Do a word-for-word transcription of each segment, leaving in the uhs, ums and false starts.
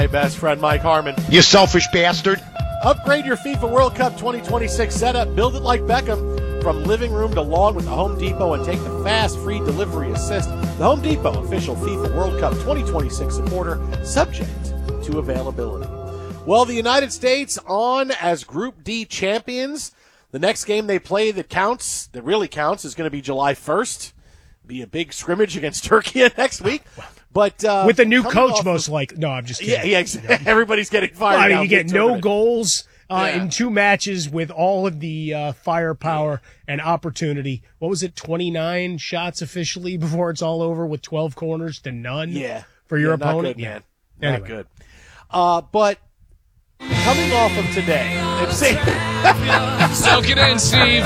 Hey, best friend Mike Harmon. You selfish bastard. Upgrade your FIFA World Cup twenty twenty-six setup. Build it like Beckham. From living room to lawn with the Home Depot and take the fast, free delivery assist. The Home Depot, official FIFA World Cup twenty twenty-six supporter, subject to availability. Well, the United States on as Group D champions. The next game they play that counts, that really counts, is going to be July first. Be a big scrimmage against Turkey next week. But uh, with a new coach, most likely. No, I'm just kidding. Yeah, yeah, exactly. Everybody's getting fired. Well, I mean, now you get no tournament. goals uh, Yeah. in two matches with all of the uh, firepower and opportunity. What was it, twenty-nine shots officially before it's all over with twelve corners to none Yeah. for your Yeah, not opponent? good, man. Yeah. Not Anyway. good. Uh, but coming off of today, and see, Soak it in, Steve.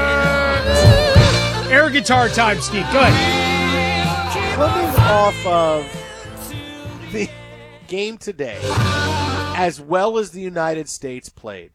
Air guitar time, Steve. Good. coming off of the game today, as well as the United States played,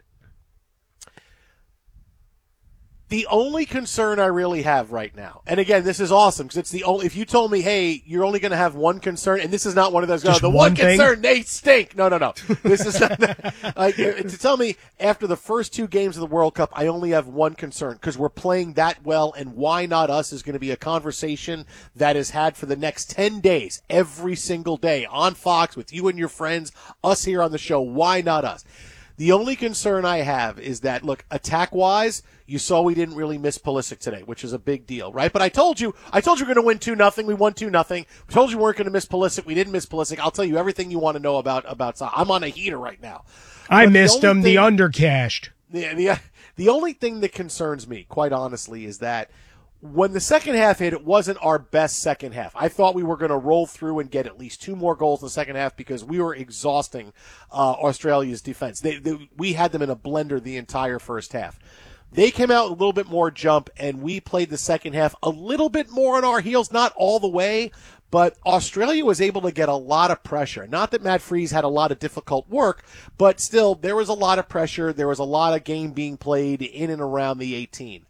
the only concern I really have right now, and again, this is awesome because it's the only. If you told me, hey, you're only going to have one concern, and this is not one of those. Just no, the one one thing? concern, they stink. No, no, no. This is not, like to tell me after the first two games of the World Cup, I only have one concern because we're playing that well, and why not us is going to be a conversation that is had for the next ten days, every single day on Fox with you and your friends, us here on the show. Why not us? The only concern I have is that, look, attack-wise, you saw we didn't really miss Pulisic today, which is a big deal, right? But I told you, I told you we're going to win two nothing. We won two nothing. We told you we weren't going to miss Pulisic. We didn't miss Pulisic. I'll tell you everything you want to know about about. I'm on a heater right now. I But the missed only him. The thing- undercashed. the, the, the only thing that concerns me, quite honestly, is that when the second half hit, it wasn't our best second half. I thought we were going to roll through and get at least two more goals in the second half because we were exhausting uh, Australia's defense. They, they, we had them in a blender the entire first half. They came out with a little bit more jump, and we played the second half a little bit more on our heels, not all the way, but Australia was able to get a lot of pressure. Not that Matt Freese had a lot of difficult work, but still, there was a lot of pressure. There was a lot of game being played in and around the eighteen.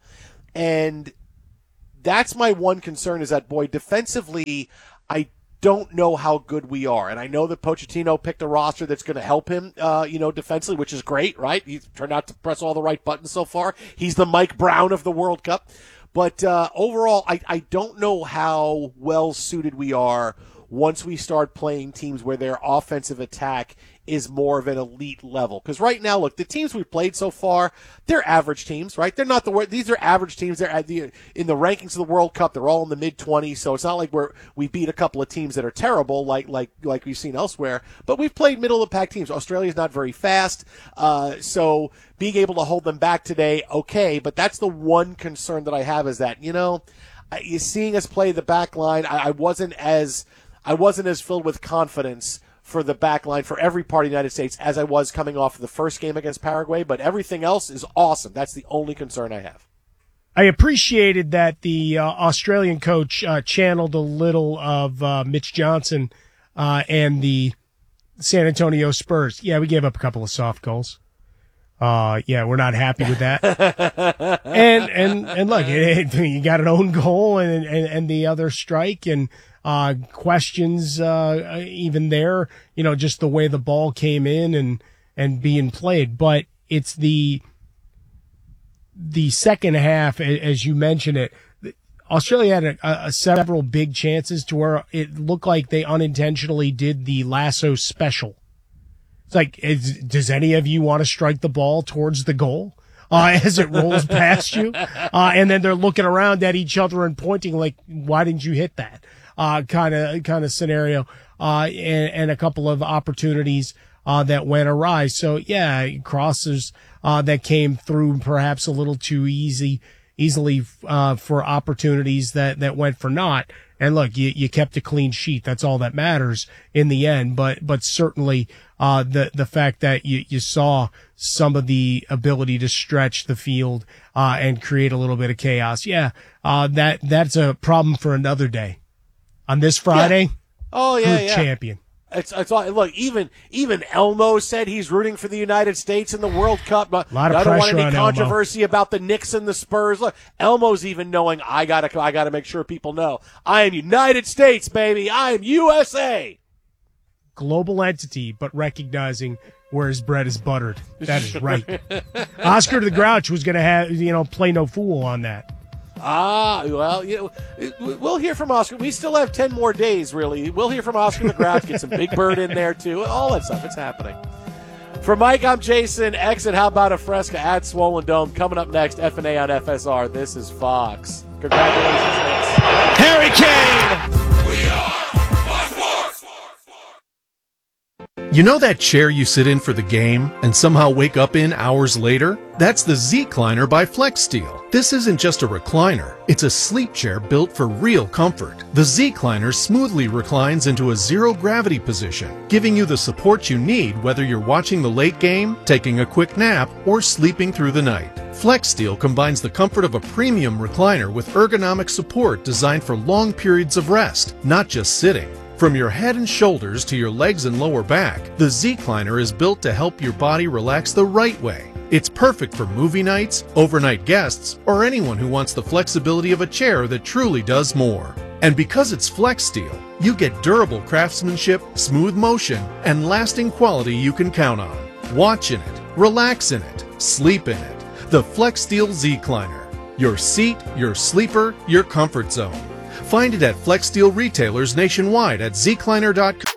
And that's my one concern is that, boy, defensively, I don't know how good we are. And I know that Pochettino picked a roster that's going to help him, uh, you know, defensively, which is great, right? He's turned out to press all the right buttons so far. He's the Mike Brown of the World Cup. But uh, overall, I, I don't know how well suited we are once we start playing teams where their offensive attack is more of an elite level. Because right now, look, the teams we've played so far, they're average teams, right? They're not the wor- these are average teams. They're at the in the rankings of the World Cup. They're all in the mid twenties, so it's not like we're we beat a couple of teams that are terrible, like like like we've seen elsewhere. But we've played middle of the pack teams. Australia's not very fast, uh, so being able to hold them back today, okay. But that's the one concern that I have is that you know, you seeing us play the back line, I, I wasn't as I wasn't as filled with confidence for the back line for every part of the United States as I was coming off of the first game against Paraguay, but everything else is awesome. That's the only concern I have. I appreciated that the uh, Australian coach uh, channeled a little of uh, Mitch Johnson uh, and the San Antonio Spurs. Yeah, we gave up a couple of soft goals. Uh, yeah, we're not happy with that. and and and look, it, it, you got an own goal and and, and the other strike and uh, questions uh, even there. You know, just the way the ball came in and and being played. But it's the the second half, as you mentioned it. Australia had a, a, several big chances to where it looked like they unintentionally did the lasso special. It's like, is, does any of you want to strike the ball towards the goal uh, as it rolls past you? Uh, and then they're looking around at each other and pointing like, why didn't you hit that? Uh, kind of, kind of scenario. Uh, and, and a couple of opportunities, uh, that went awry. So yeah, crosses, uh, that came through perhaps a little too easy, easily, uh, for opportunities that, that went for naught. And look, you, you kept a clean sheet. That's all that matters in the end. But, but certainly, uh, the, the fact that you, you saw some of the ability to stretch the field, uh, and create a little bit of chaos. Yeah. Uh, that, that's a problem for another day. On this Friday. Yeah. Oh, yeah, good yeah. champion. It's, it's all, look, even, even Elmo said he's rooting for the United States in the World Cup. But a lot of I don't want pressure any on controversy Elmo. about the Knicks and the Spurs. Look, Elmo's even knowing I gotta, I gotta make sure people know I am United States, baby. I am U S A. global entity, but recognizing where his bread is buttered. That is right. Oscar the Grouch was going to have, you know, play no fool on that. Ah, well, you know, we'll hear from Oscar. We still have ten more days, really. We'll hear from Oscar the Grouch, get some Big Bird in there, too. All that stuff. It's happening. For Mike, I'm Jason. Exit How About a Fresca at Swollen Dome. Coming up next, F and A on F S R. This is Fox. Congratulations, Harry Kane! We are You know that chair you sit in for the game and somehow wake up in hours later? That's the Z-Cliner by FlexSteel. This isn't just a recliner, it's a sleep chair built for real comfort. The Z-Cliner smoothly reclines into a zero-gravity position, giving you the support you need whether you're watching the late game, taking a quick nap, or sleeping through the night. FlexSteel combines the comfort of a premium recliner with ergonomic support designed for long periods of rest, not just sitting. From your head and shoulders to your legs and lower back, the Z-Cliner is built to help your body relax the right way. It's perfect for movie nights, overnight guests, or anyone who wants the flexibility of a chair that truly does more. And because it's FlexSteel, you get durable craftsmanship, smooth motion, and lasting quality you can count on. Watch in it, relax in it, sleep in it. The FlexSteel Z-Cliner. Your seat, your sleeper, your comfort zone. Find it at FlexSteel retailers nationwide at z cliner dot com.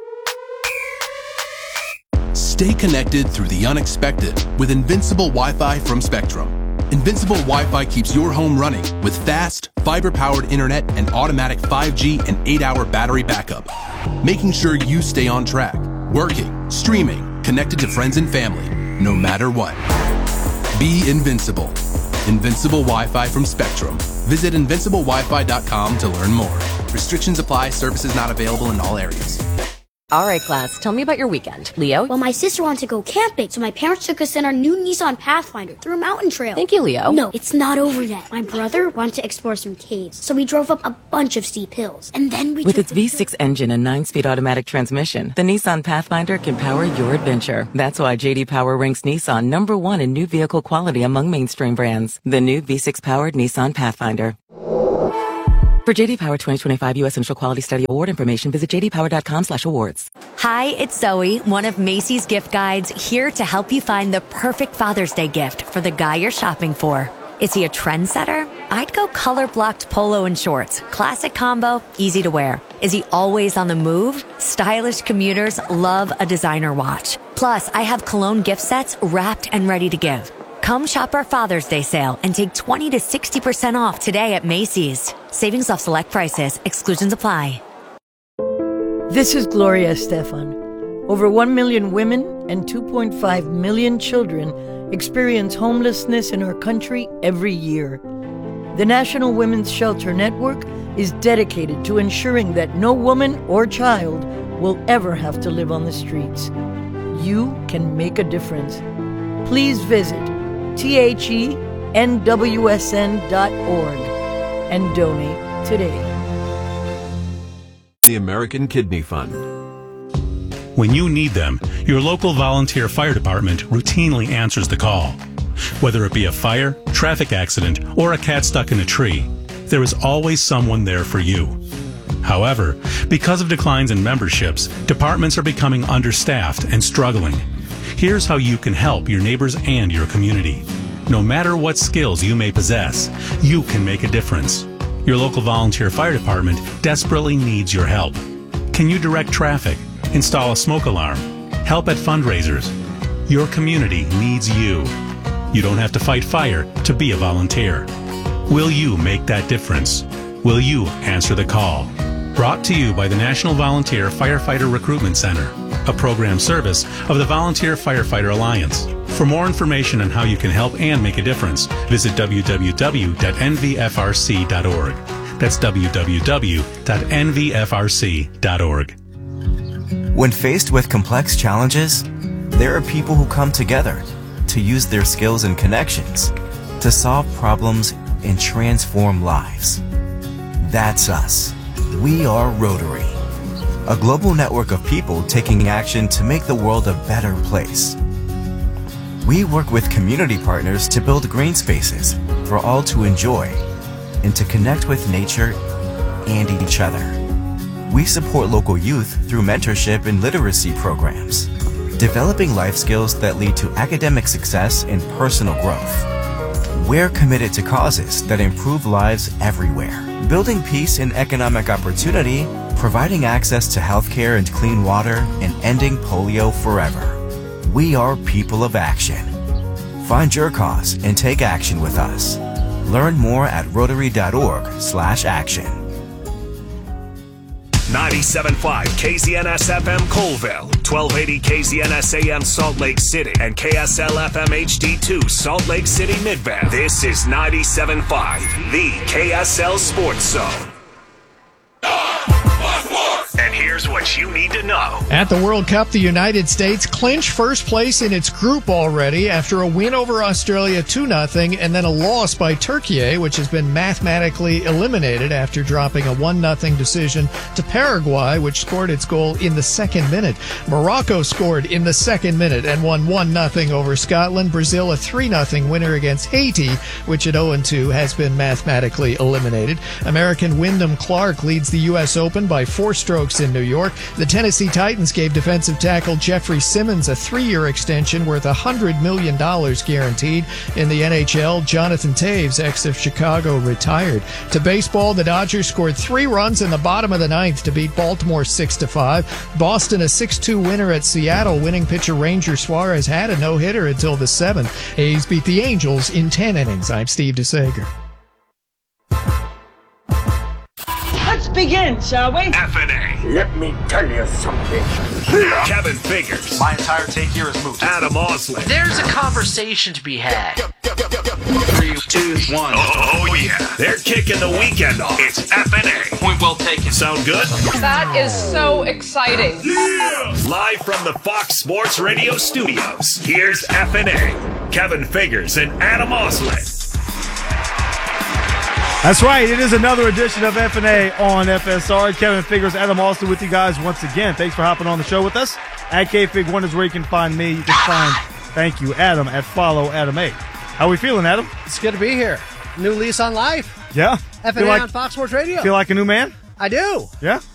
Stay connected through the unexpected with Invincible Wi-Fi from Spectrum. Invincible Wi-Fi keeps your home running with fast, fiber-powered internet and automatic five G and eight hour battery backup, making sure you stay on track, working, streaming, connected to friends and family, no matter what. Be invincible. Invincible Wi-Fi from Spectrum. Visit invincible wi fi dot com to learn more. Restrictions apply. Services not available in all areas. All right, class, tell me about your weekend. Leo? Well, my sister wanted to go camping, so my parents took us in our new Nissan Pathfinder through a mountain trail. Thank you, Leo. No, it's not over yet. My brother wanted to explore some caves, so we drove up a bunch of steep hills. And then we With took its the V six engine and nine-speed automatic transmission, the Nissan Pathfinder can power your adventure. That's why J D Power ranks Nissan number one in new vehicle quality among mainstream brands. The new V six-powered Nissan Pathfinder. For J D Power twenty twenty-five U S Initial Quality Study Award information, visit j d power dot com slash awards. Hi, it's Zoe, one of Macy's gift guides, here to help you find the perfect Father's Day gift for the guy you're shopping for. Is he a trendsetter? I'd go color-blocked polo and shorts. Classic combo, easy to wear. Is he always on the move? Stylish commuters love a designer watch. Plus, I have cologne gift sets wrapped and ready to give. Come shop our Father's Day sale and take twenty to sixty percent off today at Macy's. Savings off select prices. Exclusions apply. This is Gloria Estefan. Over one million women and two point five million children experience homelessness in our country every year. The National Women's Shelter Network is dedicated to ensuring that no woman or child will ever have to live on the streets. You can make a difference. Please visit T H E N W S N dot org and donate today. The American Kidney Fund. When you need them, your local volunteer fire department routinely answers the call. Whether it be a fire, traffic accident, or a cat stuck in a tree, there is always someone there for you. However, because of declines in memberships, departments are becoming understaffed and struggling. Here's how you can help your neighbors and your community. No matter what skills you may possess, you can make a difference. Your local volunteer fire department desperately needs your help. Can you direct traffic, install a smoke alarm, help at fundraisers? Your community needs you. You don't have to fight fire to be a volunteer. Will you make that difference? Will you answer the call? Brought to you by the National Volunteer Firefighter Recruitment Center, a program service of the Volunteer Firefighter Alliance. For more information on how you can help and make a difference, visit w w w dot n v f r c dot org. That's w w w dot n v f r c dot org. When faced with complex challenges, there are people who come together to use their skills and connections to solve problems and transform lives. That's us. We are Rotary, a global network of people taking action to make the world a better place. We work with community partners to build green spaces for all to enjoy and to connect with nature and each other. We support local youth through mentorship and literacy programs, developing life skills that lead to academic success and personal growth. We're committed to causes that improve lives everywhere, building peace and economic opportunity, providing access to healthcare and clean water, and ending polio forever. We are people of action. Find your cause and take action with us. Learn more at rotary.org slash action. ninety-seven point five K Z N S F M Colville, twelve eighty K Z N S A M Salt Lake City, and K S L F M H D two Salt Lake City Midvale. This is ninety-seven point five, the K S L Sports Zone. And here's what you need to know. At the World Cup, the United States clinched first place in its group already after a win over Australia two nothing and then a loss by Turkey, which has been mathematically eliminated after dropping a one nothing decision to Paraguay, which scored its goal in the second minute. Morocco scored in the second minute and won one nothing over Scotland. Brazil a three nothing winner against Haiti, which at oh and two has been mathematically eliminated. American Wyndham Clark leads the U S Open by four strokes in New York. The Tennessee Titans gave defensive tackle Jeffrey Simmons a three-year extension worth one hundred million dollars guaranteed. In the N H L, Jonathan Taves, ex of Chicago, retired. To baseball, the Dodgers scored three runs in the bottom of the ninth to beat Baltimore six to five. Boston a six two winner at Seattle. Winning pitcher Ranger Suarez had a no-hitter until the seventh. A's beat the Angels in ten innings. I'm Steve DeSager. Let's begin, shall we? F N A. Let me tell you something. Kevin Figures. My entire take here is moot. Adam Osley. There's a conversation to be had. Three, two, one. Oh, oh yeah. They're kicking the weekend off. It's F N A. Point well taken. Sound good? That is so exciting. Yeah! Live from the Fox Sports Radio studios, here's F N A. Kevin Figures and Adam Osley. That's right. It is another edition of F N A on F S R. Kevin Figures, Adam Austin with you guys once again. Thanks for hopping on the show with us. At K Fig one is where you can find me. You can find, thank you, Adam, at Follow Adam A. How we feeling, Adam? It's good to be here. New lease on life. Yeah? F N A like, on Fox Sports Radio. Feel like a new man? I do. Yeah?